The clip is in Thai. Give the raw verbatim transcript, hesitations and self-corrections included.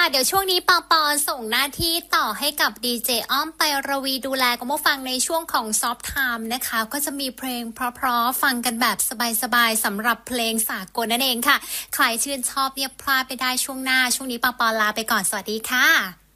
เดี๋ยวช่วงนี้ปอปอส่งหน้าที่ต่อให้กับดีเจอ้อมไประวีดูแลคุณผู้ฟังในช่วงของซอฟต์ไทม์นะคะก็จะมีเพลงเพราะๆฟังกันแบบสบายๆสำหรับเพลงสากลนั่นเองค่ะใครชื่นชอบเนี่ยพลาดไปได้ช่วงหน้าช่วงนี้ปอปอลาไปก่อนสวัสดีค่ะ